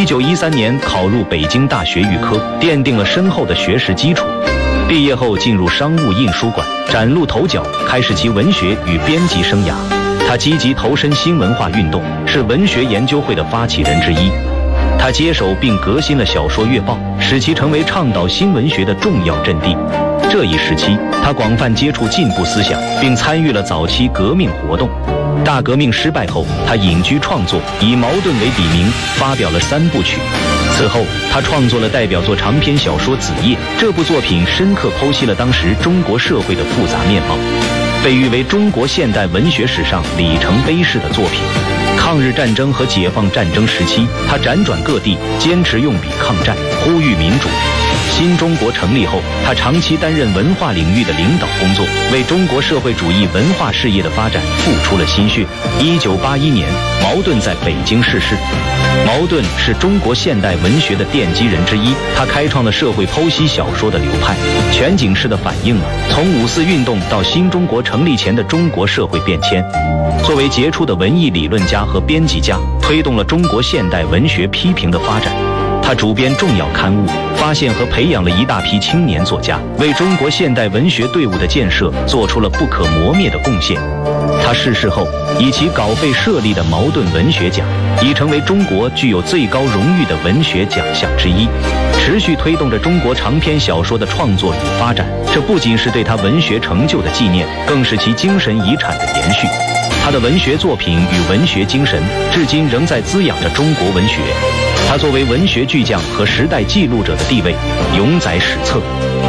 1913年考入北京大学预科，奠定了深厚的学识基础。毕业后进入商务印书馆，崭露头角，开始其文学与编辑生涯。他积极投身新文化运动，是文学研究会的发起人之一。他接手并革新了小说月报，使其成为倡导新文学的重要阵地。这一时期，他广泛接触进步思想，并参与了早期革命活动。大革命失败后，他隐居创作，以茅盾为笔名，发表了3部曲。此后，他创作了代表作长篇小说《子夜》，这部作品深刻剖析了当时中国社会的复杂面貌，被誉为中国现代文学史上里程碑式的作品。抗日战争和解放战争时期，他辗转各地，坚持用笔抗战，呼吁民主。新中国成立后，他长期担任文化领域的领导工作，为中国社会主义文化事业的发展付出了心血。1981年，茅盾在北京逝世。茅盾是中国现代文学的奠基人之一，他开创了社会剖析小说的流派，全景式地反映了从5·4运动到新中国成立前的中国社会变迁。作为杰出的文艺理论家和编辑家，推动了中国现代文学批评的发展。他主编重要刊物，发现和培养了一大批青年作家，为中国现代文学队伍的建设做出了不可磨灭的贡献。他逝世后，以其稿费设立的茅盾文学奖，已成为中国具有最高荣誉的文学奖项之一，持续推动着中国长篇小说的创作与发展。这不仅是对他文学成就的纪念，更是其精神遗产的延续。他的文学作品与文学精神，至今仍在滋养着中国文学。他作为文学巨匠和时代记录者的地位，永载史册。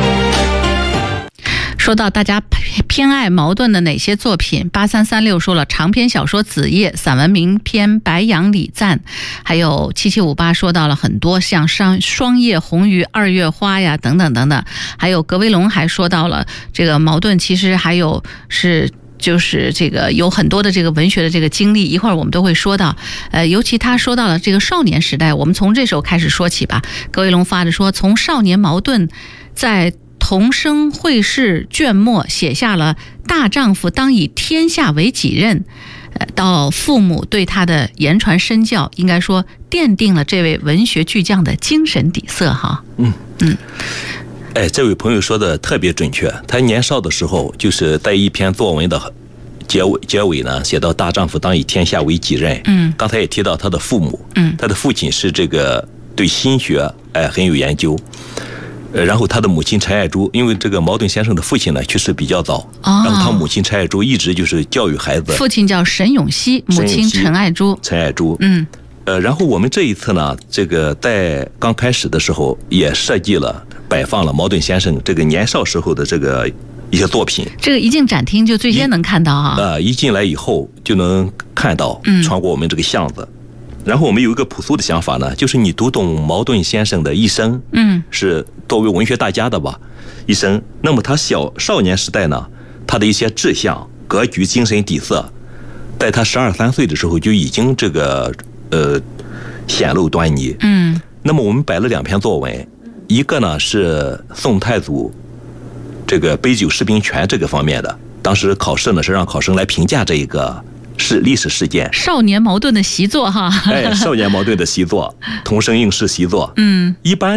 说到大家偏爱茅盾的哪些作品，8336说了长篇小说《子夜》，散文名篇《白杨礼赞》，还有7758说到了很多像霜叶红于2月花呀等等等等，还有格威龙还说到了这个茅盾其实还有就是这个有很多的这个文学的这个经历，一会儿我们都会说到。尤其他说到了这个少年时代，我们从这时候开始说起吧。格威龙发着说，从少年茅盾在同生会试卷末写下了大丈夫当以天下为己任，到父母对他的言传身教，应该说奠定了这位文学巨匠的精神底色哈。 这位朋友说的特别准确。他年少的时候，就是在一篇作文的结尾呢，写到大丈夫当以天下为己任。刚才也提到他的父母，他的父亲是这个对心学很有研究。然后他的母亲陈爱珠，因为这个茅盾先生的父亲呢去世比较早，然后他母亲陈爱珠一直就是教育孩子。 父亲叫沈永熙，母亲陈爱珠。 然后我们这一次呢，这个在刚开始的时候也设计了摆放了茅盾先生这个年少时候的这个一些作品。 这个一进展厅就最先能看到啊。 一进来以后就能看到，穿过我们这个巷子。然后我们有一个朴素的想法呢，就是你读懂茅盾先生的一生，是作为文学大家的吧，一生。那么他少年时代呢，他的一些志向、格局、精神底色，在他12、13岁的时候就已经这个显露端倪。那么我们摆了2篇作文，一个呢是宋太祖这个杯酒释兵权这个方面的，当时考试呢是让考生来评价这一个是历史事件。 少年茅盾的习作哈。 少年茅盾的习作，同生应试习作。一般